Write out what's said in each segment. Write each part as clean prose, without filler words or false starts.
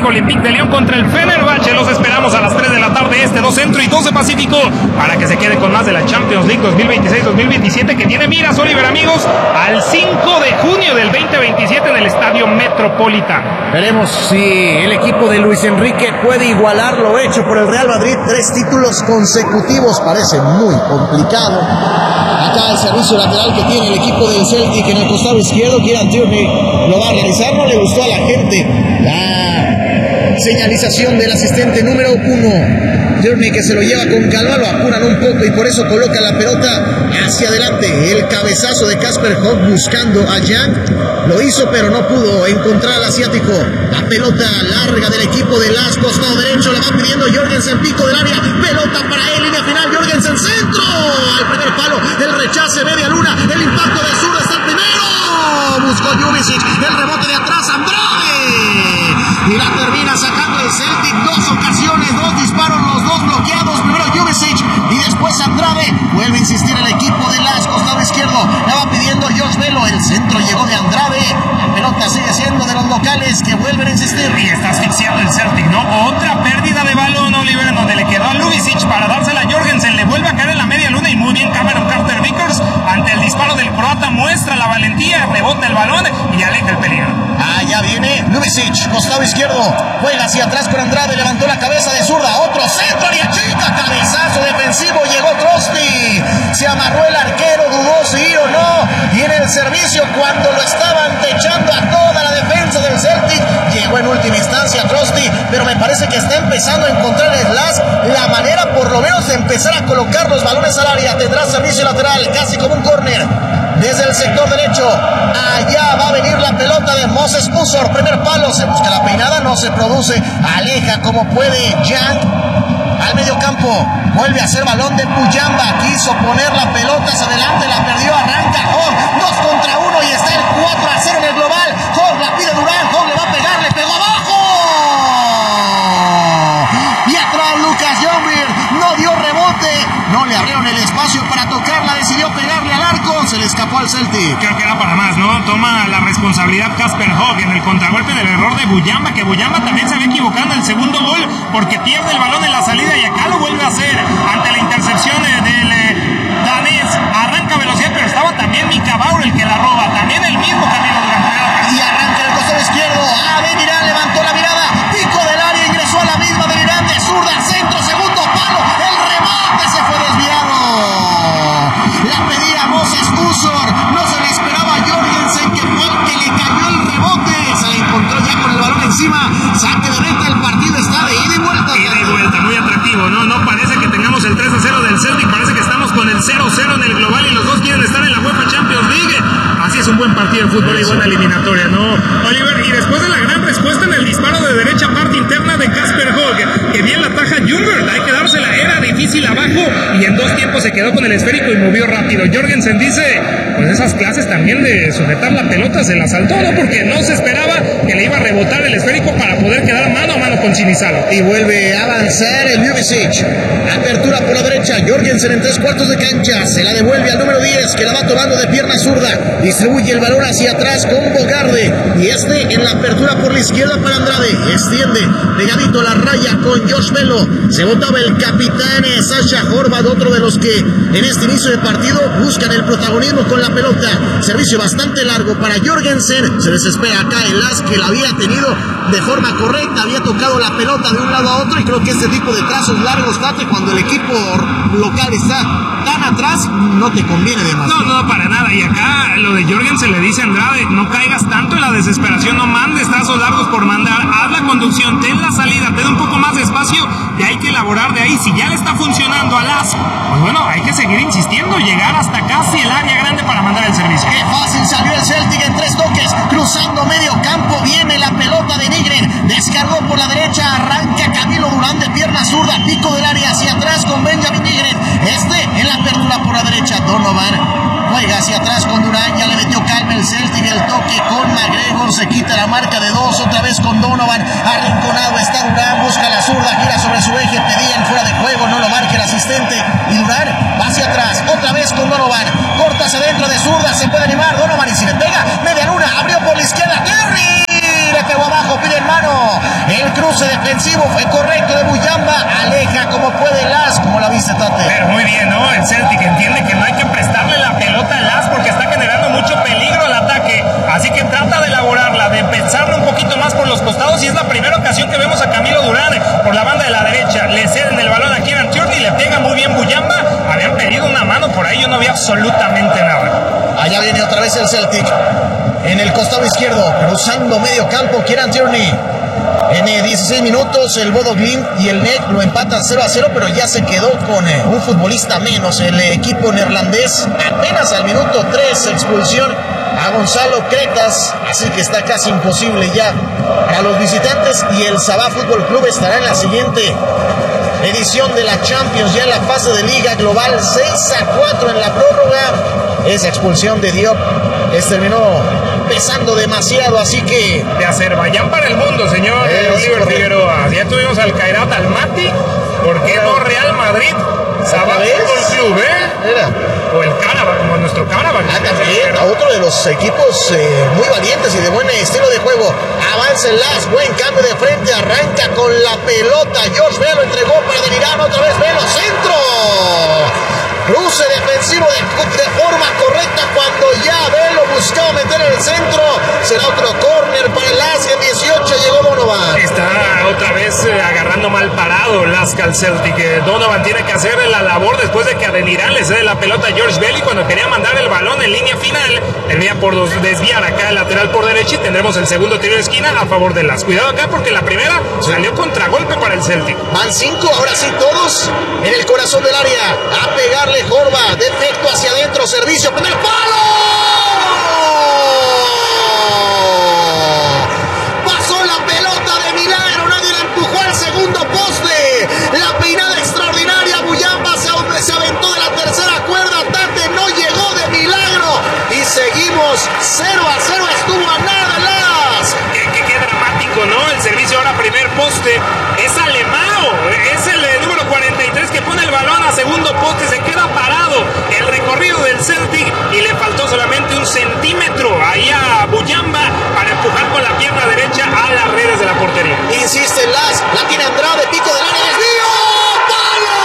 Olympique de Lyon contra el Fenerbahce. Los esperamos a las 3 de la tarde, 2 Centro y 12 Pacífico, para que se quede con más de la Champions League 2026-2027, que tiene miras, Oliver, amigos, al 5 de junio del 2027 en el Estadio Metropolitano. Veremos si el equipo de Luis Enrique puede igualar lo hecho por el Real Madrid. 3 títulos consecutivos parece muy complicado. Acá el servicio lateral que tiene el equipo del Celtic en el costado izquierdo, Kieran Tierney lo va a realizar. No le gustó a la gente la señalización del asistente número 1. Tierney, que se lo lleva con calma, lo apuran un poco y por eso coloca la pelota hacia adelante. El cabezazo de Kasper Hogg buscando a Young, lo hizo pero no pudo encontrar al asiático. La pelota larga del equipo de Las, costado derecho, la va pidiendo Jorgensen, pico del área, pelota para él, línea final, Jorgensen, centro, al primer palo, el rechace, media luna, el impacto de zurda, está el primero, buscó Jurisic, el rebote de atrás, Andrade, y la termina sacando el Celtic. 2 ocasiones, 2 disparos, los 2 bloqueados, primero Jurisic y después Andrade. Vuelve a insistir el equipo de Las, costado izquierdo, la va pidiendo Josh Velo, el centro llegó de Andrade, la pelota sigue siendo de los locales que vuelven a insistir. Y está asfixiando el Celtic, ¿no? Otra pérdida de balón, Oliver, donde le quedó a Ljubicic para dársela a Jorgensen, le vuelve a caer en la media luna y muy bien Cameron Carter-Vickers ante el disparo del croata, muestra la valentía, rebota el balón y aleja el peligro. Ya viene Ljubicic, costado izquierdo, juega hacia atrás con Andrade, levantó la cabeza de zurda, otro centro, y chica, cabezazo defensivo, llegó Trosti, se amarró el arquero, dudó si ir o no, y en el servicio cuando lo estaban techando a toda la defensa del Celtic, llegó en última instancia Trosti, pero me parece que está empezando a encontrar el Las la manera por lo menos de empezar a colocar los balones al área. Tendrá servicio lateral, casi como un córner, desde el sector derecho, allá va a venir la pelota de Moses Usor, primer palo, se busca la peinada, no se produce, aleja como puede Young al medio campo, vuelve a hacer balón de Puyamba, quiso poner la pelota hacia adelante, la perdió, arranca Hogg, 2 contra 1 y está el 4-0 en el global. Hogg la pide Durán, Hogg le va a pegar, le pegó abajo y atrás Lucas Ljungberg, no dio rebote, no le abrieron el espacio para tocarla, decidió pegarle al arco, se le escapó al Celtic. Creo que era para más, ¿no? Toma la responsabilidad Kasper Hogg en el contragolpe del error de Buyamba, que Buyamba también se había equivocado en el segundo gol porque pierde el balón en la salida y acá lo vuelve a hacer ante la intercepción del danés. Arranca velocidad, pero estaba también Mika Bauer el que la roba, también el mismo Camilo Durán. Y arranca el costado izquierdo, Ademir levantó la mirada, pico del área, ingresó a la misma de Miranda, de zurda, centro, segundo palo, el remate se fue desviado. La pedía Moses Usor, no se le esperaba a Jorgensen, que fue el que le cayó el rebote, se le encontró ya con el balón encima, saque de meta, el partido está de ida y vuelta. Ida y vuelta, muy atractivo, ¿no? No parece que tengamos el 3-0 del Celtic, parece que estamos con el 0-0 en el global y los dos quieren estar en la UEFA Champions League. Así es un buen partido de fútbol y buena eliminatoria, ¿no, Oliver? Y después de la gran respuesta en el disparo de derecha parte interna de Kasper Hogg, que bien la taja Ljungberg, hay que dársela, era difícil abajo y en 2 tiempos se quedó con el esférico y movió rápido. Jorgensen dice, pues esas clases también de sujetar la pelota se la saltó, ¿no? Porque no se esperaba que le iba a rebotar el esférico para poder quedar mano a mano con Sinisalo. Y vuelve a avanzar el Ljubicic, apertura por la derecha, Jorgensen en 3/4 de cancha, se la devuelve al número 10, que la va tomando de pierna zurda, distribuye el balón hacia atrás con Bogarde, y en la apertura por la izquierda para Andrade, extiende pegadito a la raya con Josh Velo, se botaba el capitán Sasha Horvath, otro de los que en este inicio de partido buscan el protagonismo con la pelota, servicio bastante largo para Jorgensen, se desespera acá el Las, que la había tenido de forma correcta, había tocado la pelota de un lado a otro, y creo que este tipo de trazos largos, Tate, cuando el equipo local está tan atrás, no te conviene demasiado. No, para nada, y acá lo de Jorgensen le dice a Andrade, no caigas tanto en la desesperación, no mandes trazos largos por mandar, haz la conducción, ten la salida, ten un poco más de espacio y hay que elaborar de ahí. Si ya le está funcionando a Las, pues bueno, hay que seguir insistiendo, llegar hasta casi el área grande para mandar el servicio. Qué fácil salió el Celtic en 3 toques, cruzando medio campo, viene la pelota de Nygren, descargó por la derecha, arranca Camilo Durán de pierna zurda, pico del área hacia atrás con Benjamin Nygren, en la apertura por la derecha, Donovan juega hacia atrás con Durán, ya le metió calma el Celtic, el toque con McGregor, se quita la marca de 2, otra vez con Donovan, arrinconado está Durán, busca la zurda, gira sobre su eje, pedían fuera de juego, no lo marca el asistente, y Durán va hacia atrás, otra vez con Donovan, corta hacia dentro de zurda, se puede animar Donovan y si le pega, media luna, abrió por la izquierda, Terry, le pegó abajo, pide en mano, el cruce defensivo fue correcto de Muyamba, aleja como puede Las. ¿Cómo la viste, Tate? Pero muy bien, ¿no? El Celtic entiende que no hay que prestarle la pelota a Las porque está generando mucho peligro al ataque, así que trata de elaborarla, de pensarle un poquito más por los costados, y es la primera ocasión que vemos a Camilo Durán por la banda de la derecha. Le ceden el balón a Kieran Tierney, le pega muy bien Muyamba. Habían pedido una mano por ahí, yo no vi absolutamente nada. Allá viene otra vez el Celtic en el costado izquierdo, cruzando medio campo Kieran Tierney. En 16 minutos el Bodo Glimt y el NEC lo empatan 0-0, pero ya se quedó con un futbolista menos el equipo neerlandés. Apenas al minuto 3 expulsión a Gonzalo Cretas, así que está casi imposible ya a los visitantes, y el Sabah Fútbol Club estará en la siguiente edición de la Champions, ya en la fase de Liga Global. 6-4 en la prórroga. Esa expulsión de Diop les terminó pesando demasiado, así que de Azerbaiyán para el mundo, señor Oliver Figueroa. Ya tuvimos al Kairat Almaty, ¿por qué no Real Madrid? Sabah Fútbol Club, Era. O el Karabakh, como nuestro Karabakh. También a otro de los equipos muy valientes y de buen estilo de juego. Avanza el Las, buen cambio de frente, arranca con la pelota. George Velo entregó para Delirán, otra vez Velo, centro. Cruce defensivo de forma correcta cuando ya Velo buscaba meter el centro. Será otro córner para el Las, y en 18 llegó Donovan. Está otra vez agarrando mal parado Lask al Celtic. Donovan tiene que hacer la labor después de que a Delirán le cede la pelota a George Belly cuando quería mandar el balón en línea final. Termina por desviar acá el lateral por derecha y tendremos el segundo tiro de esquina a favor de Lask. Cuidado acá porque la primera salió contragolpe para el Celtic. Van 5, ahora sí todos en el corazón del área. A pegarle Jorba, defecto hacia adentro, servicio, primer palo. Pasó la pelota de milagro, nadie la empujó al segundo poste. La peinada extraordinaria, Muyamba se aventó de la tercera cuerda, Tate no llegó de milagro. Y seguimos 0-0, estuvo a nada Las. Qué dramático, ¿no? El servicio ahora primer poste es Alemão, es el número 43 que pone el balón a segundo poste, se queda parado el recorrido del Celtic y le faltó solamente un centímetro ahí a Muyamba para empujar con la pierna derecha a las redes de la portería. Insiste Las, la tiene Andrade, pico del área, desvío, ¡palo!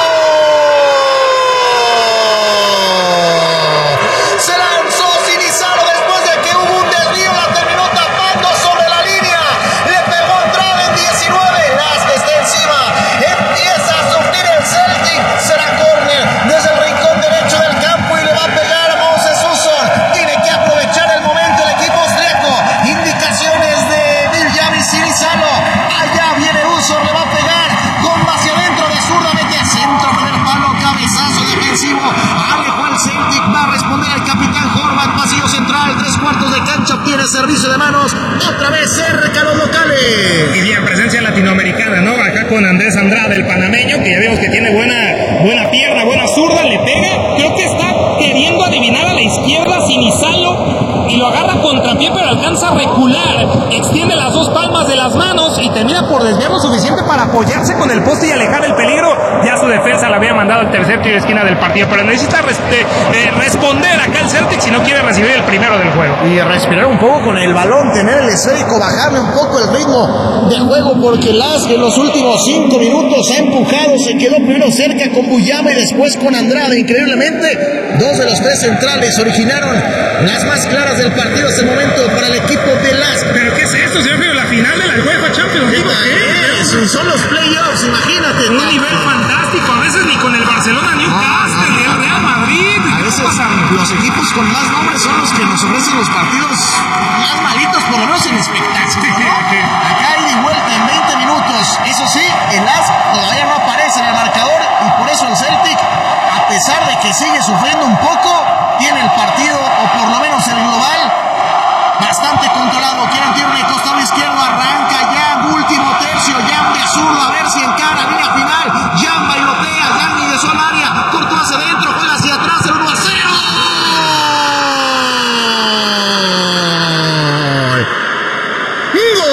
Se lanzó Sinizaro después de que hubo un desvío, la terminó tapando sobre la línea, le pegó Andrade en 19, Las está encima, empieza a sufrir el Celtic, será córner desde el rincón derecho del campo y le va a pegar a Moses Usor. Tiene que aprovechar el momento el equipo austríaco, indicaciones de Biljami Sinizaro, allá viene Usor, le va a pegar, bomba hacia adentro de zurda, mete el centro, primer palo, cabezazo defensivo, alejó el Celtic, va a responder el capitán Horvath, pasillo central, 3/4 de cancha, obtiene servicio de manos, otra vez cerca los locales. Y bien, presencia latinoamericana, ¿no? Acá con Andrés Andrade, el panameño, que ya vemos que tiene buena pierna, buena zurda, le pega, creo que está queriendo adivinar a la izquierda Sinizalo y lo agarra contrapié, pero alcanza a recular, extiende las dos palmas de las manos y termina por desviar lo suficiente para apoyarse con el poste y alejar el peligro. Ya su defensa le había mandado el tercer tiro de esquina del partido, pero necesita responder acá el Celtic si no quiere recibir el primero del juego. Y respirar un poco con el balón, tener el esférico, bajarle un poco el ritmo de juego, porque Las en los últimos 5 minutos ha empujado, se quedó primero cerca con Muyamba y después con Andrade. Increíblemente, 2 de los 3 centrales originaron las más claras del partido hasta el momento para el equipo de Las. ¿Pero qué es esto, señor? La final de la UEFA Champions League, ¿qué? Son los playoffs, imagínate. Un nivel fantástico, a veces ni con el Barcelona, Newcastle, el Real Madrid. A veces los equipos con más nombres son los que nos ofrecen los partidos más malitos, por lo menos en espectáculo, ¿no? Acá ida y vuelta en 20 minutos. Eso sí, el Las todavía no aparece en el marcador y por eso el Celtic, a pesar de que sigue sufriendo un poco, tiene el partido, o por lo menos el global, bastante controlado. Quieren Tierney, Costa